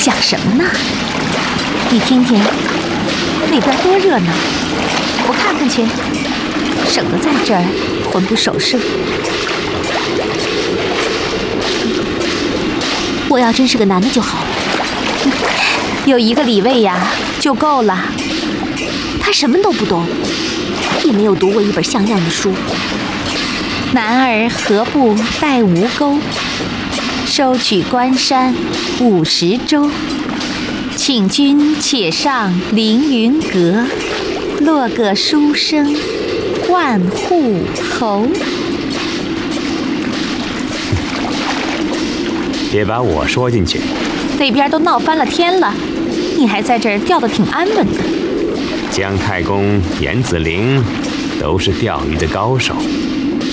想什么呢？你听听，里边多热闹，不看看去，省得在这儿魂不守舍。我要真是个男的就好了，有一个李卫呀就够了。他什么都不懂，也没有读过一本像样的书。男儿何不带吴钩？收取关山50州。请君且上凌云阁，落个书生万户侯。 别把我说进去。 那边都闹翻了天了，你还在这儿钓得挺安稳的。 姜太公、严子陵都是钓鱼的高手，